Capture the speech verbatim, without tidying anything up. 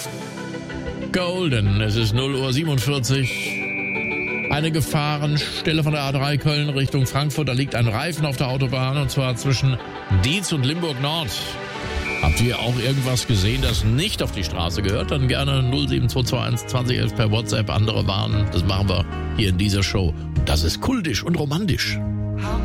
Golden, es ist null Uhr siebenundvierzig. Eine Gefahrenstelle von der A drei Köln Richtung Frankfurt. Da liegt ein Reifen auf der Autobahn und zwar zwischen Dietz und Limburg Nord. Habt ihr auch irgendwas gesehen, das nicht auf die Straße gehört? Dann gerne null sieben zwei zwei eins zwanzig elf per WhatsApp. Andere warnen. Das machen wir hier in dieser Show. Das ist kultisch und romantisch.